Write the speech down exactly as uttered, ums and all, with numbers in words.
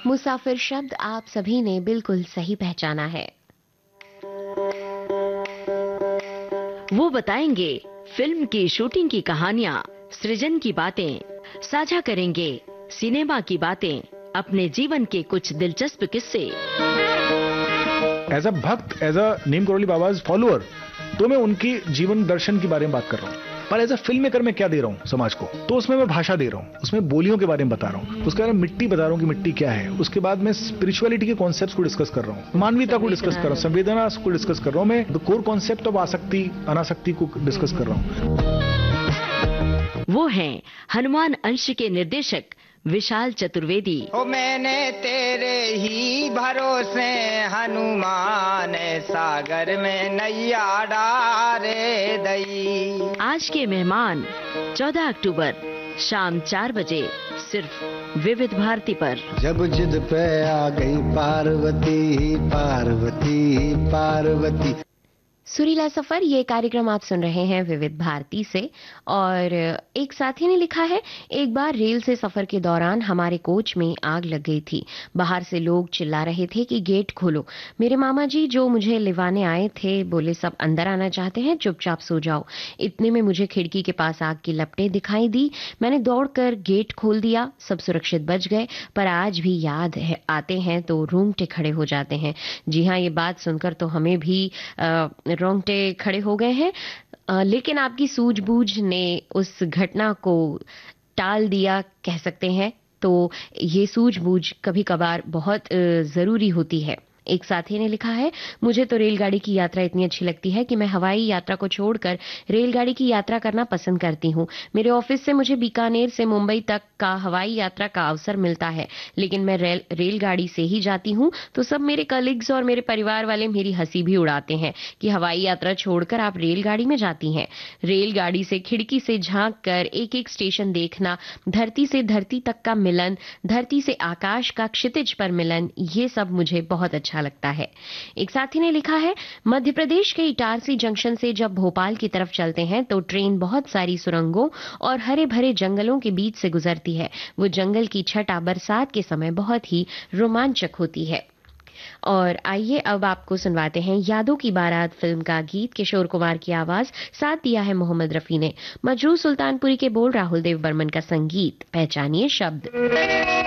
मुसाफिर शब्द आप सभी ने बिल्कुल सही पहचाना है। वो बताएंगे फिल्म की शूटिंग की कहानियां, सृजन की बातें, साझा करेंगे सिनेमा की बातें, अपने जीवन के कुछ दिलचस्प किस्से। एज अ भक्त, as a Neem Karauli बाबाज follower, तो मैं उनकी जीवन दर्शन के बारे में बात कर रहा हूँ, पर एज अ फिल्म मेकर मैं क्या दे रहा हूँ समाज को, तो उसमें मैं भाषा दे रहा हूँ, उसमें बोलियों के बारे में बता रहा हूँ, उसके बारे में मिट्टी बता रहा हूँ कि मिट्टी क्या है। उसके बाद मैं स्पिरिचुअलिटी के कॉन्सेप्ट्स को डिस्कस कर रहा हूँ, मानवीयता को डिस्कस कर रहा हूँ, संवेदना को डिस्कस कर रहा हूँ, मैं द कोर कॉन्सेप्ट ऑफ आसक्ति अनासक्ति को डिस्कस कर रहा हूँ। वो हैं हनुमान अंश के निर्देशक विशाल चतुर्वेदी। ओ मैंने तेरे ही भरोसे हनुमान सागर में नैया डारे दई। आज के मेहमान चौदह अक्टूबर शाम चार बजे सिर्फ विविध भारती पर। जब जिद पे आ गई पार्वती पार्वती पार्वती। सुरीला सफर, ये कार्यक्रम आप सुन रहे हैं विविध भारती से। और एक साथी ने लिखा है, एक बार रेल से सफर के दौरान हमारे कोच में आग लग गई थी। बाहर से लोग चिल्ला रहे थे कि गेट खोलो। मेरे मामा जी जो मुझे लिवाने आए थे बोले सब अंदर आना चाहते हैं, चुपचाप सो जाओ। इतने में मुझे खिड़की के पास आग की लपटें दिखाई दी। मैंने दौड़कर गेट खोल दिया, सब सुरक्षित बच गए। पर आज भी याद है आते हैं तो रोंगटे खड़े हो जाते हैं। जी हाँ, ये बात सुनकर तो हमें भी आ, रोंगटे खड़े हो गए हैं। आ, लेकिन आपकी सूझबूझ ने उस घटना को टाल दिया कह सकते हैं। तो ये सूझबूझ कभी कभार बहुत जरूरी होती है। एक साथी ने लिखा है, मुझे तो रेलगाड़ी की यात्रा इतनी अच्छी लगती है कि मैं हवाई यात्रा को छोड़कर रेलगाड़ी की यात्रा करना पसंद करती हूँ। मेरे ऑफिस से मुझे बीकानेर से मुंबई तक का हवाई यात्रा का अवसर मिलता है, लेकिन मैं रेल रेलगाड़ी से ही जाती हूँ। तो सब मेरे कलीग्स और मेरे परिवार वाले मेरी हंसी भी उड़ाते हैं कि हवाई यात्रा छोड़कर आप रेलगाड़ी में जाती हैं। रेलगाड़ी से खिड़की से झांक कर एक एक स्टेशन देखना, धरती से धरती तक का मिलन, धरती से आकाश का क्षितिज पर मिलन, ये सब मुझे बहुत अच्छा लगता है। एक साथी ने लिखा है, मध्य प्रदेश के इटारसी जंक्शन से जब भोपाल की तरफ चलते हैं तो ट्रेन बहुत सारी सुरंगों और हरे भरे जंगलों के बीच से गुजरती है। वो जंगल की छटा बरसात के समय बहुत ही रोमांचक होती है। और आइए अब आपको सुनवाते हैं यादों की बारात फिल्म का गीत। किशोर कुमार की आवाज, साथ दिया है मोहम्मद रफी ने। मजरू सुल्तानपुरी के बोल, राहुल देव बर्मन का संगीत। पहचानिए शब्द।